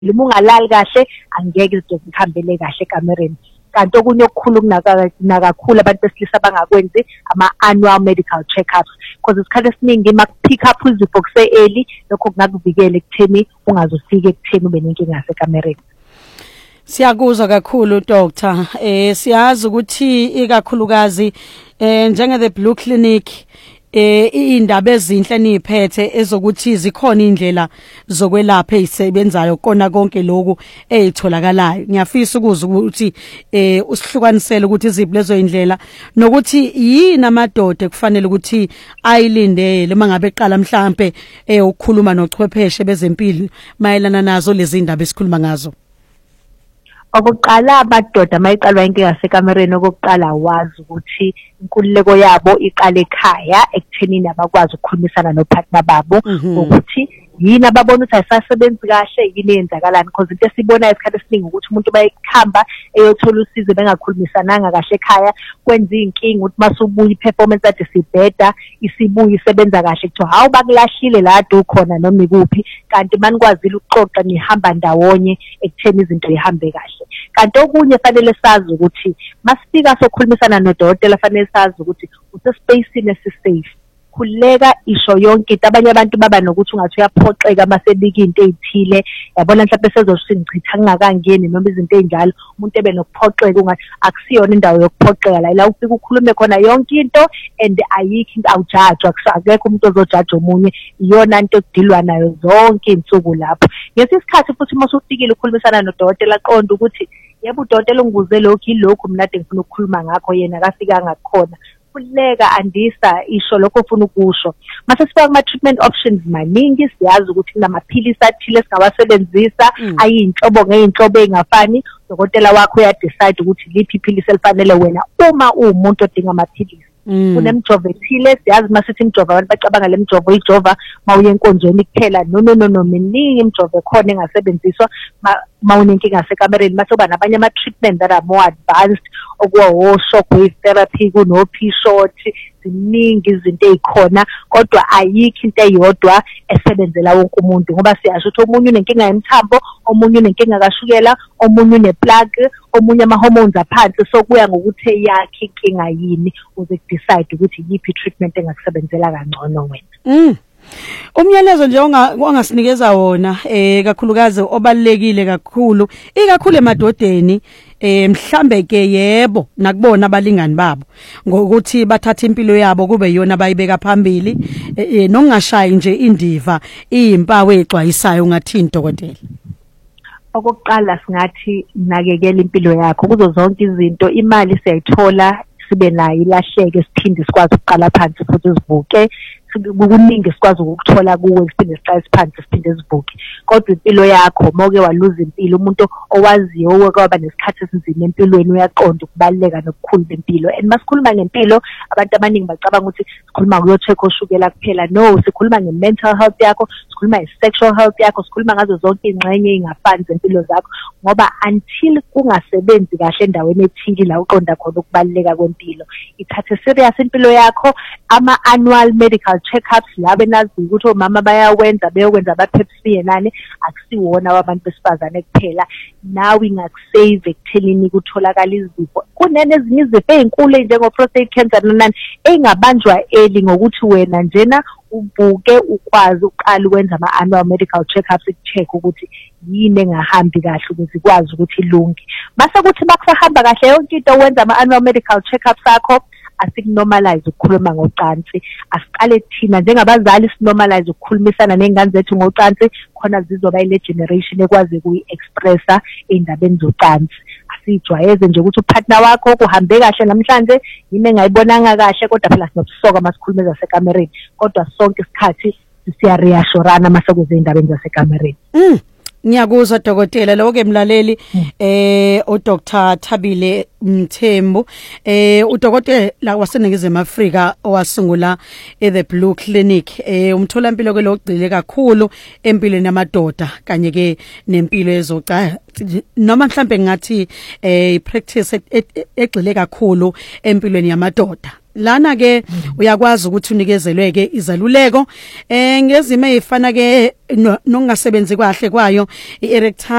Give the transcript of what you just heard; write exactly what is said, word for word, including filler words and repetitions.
uma ungalali kahle angeke izinto zikhambele kahle ekamereni. Kanti okunye okukhulu kunakakhulu abantu besilisa abangakwenzi ama-annual medical check-ups because isikhathi esiningi uma pick up izifo kuse-early lokho kungakuvikela ekutheni ungazofika ekutheni ube nenkinga yasekamereni. Siyakuzwa kakhulu doctor. Eh siyazi ukuthi ikakhulukazi eh njenge the Blue Clinic eh indaba ezinhle niphethe ezokuthi zikhona indlela zokwelapha ezisebenzayo kona konke lokho ezitholakalayo. Ngiyafisa ukuzwa ukuthi eh usihlukanisele ukuthi iziphi lezo indlela nokuthi yini amadoda kufanele ukuthi ayilindele mangabe eqala mhlambe eh ukukhuluma nochwepheshe bezempilo mayelana nazo lezi indaba esikhuluma ngazo. Okokuqala amadoda mayiqalwa inkinga yasekamereni okokuqala wazi ukuthi inkululeko yabo iqala ekhaya ekuthenini abakwazi ukukhulumisana nopartner babo ukuthi yini ababona ukuthi ayisasebenzi kahle yini eyenzakalani because into esibonayo isikhathi esiningi ukuthi umuntu bayikhamba eyothola usizo bengakhulumisananga kahle ekhaya kwenza inkinga ukuthi masubuya iperformance ade sibheda isibuya isebenza kahle kuthiwa hawu bakulahlile la ade ukhona noma ikuphi kanti manikwazile ukuxoxa nihamba ndawonye ekutheni izinto zihambe kahle. Kanti okunye fanele sazi ukuthi masifika sokhulumisana nodokotela fanele sazi ukuthi usespacini esisafe. Khuleka isho yonke into abanye abantu baba nokuthi ungathi uyaphoxeka masebika into ezithile yabona mhlawumbe sezosingchitha ngingakangeni noma izinto ezinjalo umuntu ebe nokuphoxeka ungathi akusiyona indawo yokuphoxeka la la ufika ukhulume khona yonke into and ayikho into awujudge akekho umuntu ozojudge omunye iyona into okudilwa nayo zonke insuku lapho. Ngesisikhathi futhi uma usufikile ukukhulumisana nodokotela qonda ukuthi yebo udokotela ungibuze lokho ilokho mina ade ngifuna ukukhuluma ngakho yena akafika ngakhona. Khuleka andisa isho lokho ufuna ukusho. Mase sifika kuma treatment options maningi siyazi ukuthi kunamaphilisi athile esingawasebenzisa ayinhlobo ngeinhlobo ezingafani udokotela wakho uya decide ukuthi liphi iphilisi elifanele wena uma umuntu odinga amaphilisi. Kunemjovo ethile siyazi masithi imjovo abantu bacabanga lemjovo ijova mawuye enkonzweni kuphela no no no no miningi imjovo ekhona engasebenziswa mawunenkinga yasekamereni mase kuba nabanye ama treatment that are more advanced okuwa shockwave therapy kuno P-shot ziningi izinto ezikhona kodwa ayikho into eyodwa esebenzela wonke umuntu ngoba siyasho ukuthi omunye unenkinga yemthambo omunye unenkinga kashukela omunye uneplaque omunye ama hormones aphansi sokuya ngokuthi yakhe inkinga yini uze decide ukuthi yiphi treatment engakusebenzela kangcono wena. Mm. Umyalezo nje ongasinikeza wona eh kakhulukazi obalekile kakhulu ikakhulu emadodeni eh mhlambe ke yebo nakubona abalingani babo ngokuthi bathatha impilo yabo kube yona bayibeka phambili eh nokungashayi nje indiva izimpawu ezixwayisayo ngathi dokotela. Okokuqala singathi nakekela impilo yakho kuzo zonke izinto imali siyayithola sibe nayo ilahleke siphinde sikwazi ukuqala phansi futhi sivuke kuningi sikwazi ukuthola kuwe siphinde siqale phansi siphinde sivuke kodwa impilo yakho moke waluza impilo umuntu owaziyo okwaba nesikhathi esinzima empilweni uyaqonda ukubaleka nokukhulu bempilo and masikhuluma ngempilo abantu abaningi bacabanga ukuthi sikhuluma ngokuyocheck oshukela kuphela no sikhuluma nge-mental health yakho sikhuluma nge-sexual health yakho sikhuluma ngazo zonke ingxenye ezingafani zempilo zakho ngoba until kungasebenzi kahle endaweni ethile la uqonda khona ukubaleka kwempilo ithathe serious impilo yakho ama-annual medical check-ups laba nazi ukuthi omama bayawenza beyokwenza ama-pap smear nani akusiwona wabantu besifazane kuphela nawe ingakusave ekuthelini kutholakala izifo kunene ezinye izifo ezinkulu njenge-prostate cancer nani engabanjwa early ngokuthi wena njena ubuke ukwazi uqala ukwenza ama-annual medical check-ups ukucheck ukuthi yini engahambi kahle ukuze ikwazi ukuthi ilunge mase kuthi bakusahamba kahle yonke into wenza ama-annual medical check-ups akho asikunormalize ukukhuluma ngocansi asiqale thina njengabazali sinormalize ukukhulumisana nengane zethu ngocansi khona zizoba ile generation ekwazi ukuyi-expressa indabeni zocansi asijwayeze nje ukuthi upartner wakho kuhambe kahle namhlanje yini engayibonanga kahle kodwa phela sinobusoka masikhuluma zasekamereni kodwa sonke isikhathi siya reassurana masekuze indabeni zasekamereni. Mm. Ngiyakuzwa dokotela lo ke mlaleli eh o Doctor Thabile Mthembu eh udokotela waseNingizimu Afrika owasungula eThe Blue Clinic eh umtholampilo ke logcile kakhulu empilweni yamadoda kanye ke nempilo ezoca noma mhlambe ngathi eh practice egxile kakhulu empilweni yamadoda. Lana ke uyakwazi ukuthi unikezelwe ke izaluleko eh ngezimo ezifana ke nokungasebenzi kahle kwayo i-erectile